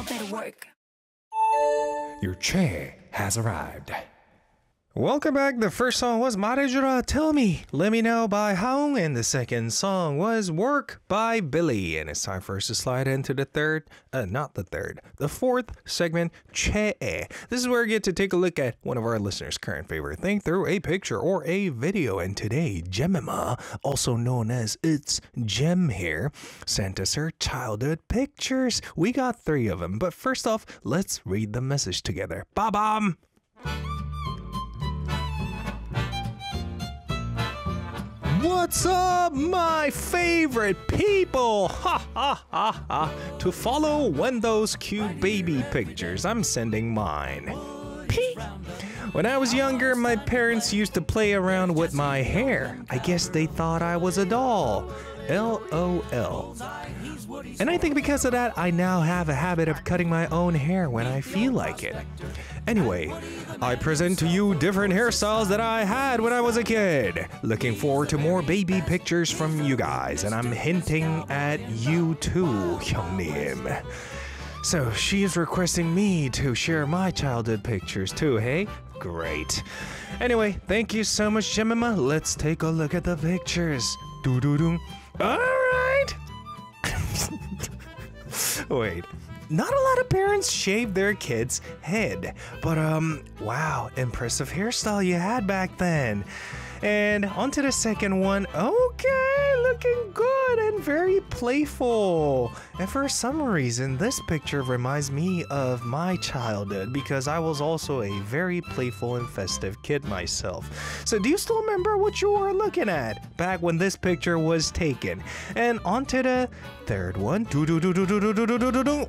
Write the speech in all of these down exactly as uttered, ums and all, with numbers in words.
better work. Your Che has arrived. Welcome back. The first song was Marejura Tell Me, Let Me Know by Haung, and the second song was Work by Billy. And it's time for us to slide into the third, uh, not the third, the fourth segment, Che. This is where we get to take a look at one of our listeners' current favorite thing through a picture or a video. And today, Jemima, also known as It's Jem here, sent us her childhood pictures. We got three of them, but first off, let's read the message together. Ba-bam! What's up, my favorite people? Ha ha ha ha. To follow when those cute baby pictures, I'm sending mine. Pee. When I was younger, my parents used to play around with my hair. I guess they thought I was a doll. L O L. And I think because of that, I now have a habit of cutting my own hair when I feel like it. Anyway, I present to you different hairstyles that I had when I was a kid. Looking forward to more baby pictures from you guys, and I'm hinting at you too, 형님. So she is requesting me to share my childhood pictures too, hey? Great. Anyway, thank you so much, Jemima. Let's take a look at the pictures. Doo-doo-doo. All right. Wait. Not a lot of parents shave their kids' head, but um, wow, impressive hairstyle you had back then. And on to the second one. Okay, looking good and very playful. And for some reason, this picture reminds me of my childhood because I was also a very playful and festive kid myself. So do you still remember what you were looking at back when this picture was taken? And on to the third one. Do do do do do do do do do do.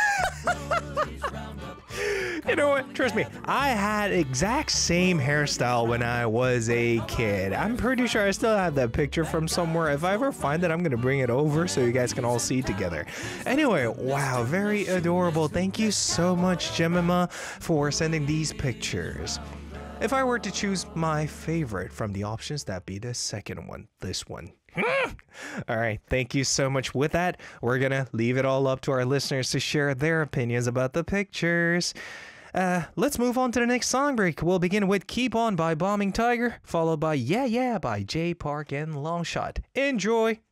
You know what? Trust me, I had exact same hairstyle when I was a kid. I'm pretty sure I still have that picture from somewhere. If I ever find it, I'm going to bring it over so you guys can all see together. Anyway, wow, very adorable. Thank you so much, Jemima, for sending these pictures. If I were to choose my favorite from the options, that'd be the second one, this one. All right, thank you so much. With that, we're going to leave it all up to our listeners to share their opinions about the pictures. Uh, let's move on to the next song break. We'll begin with Keep On by Bombing Tiger, followed by Yeah Yeah by Jay Park and Longshot. Enjoy!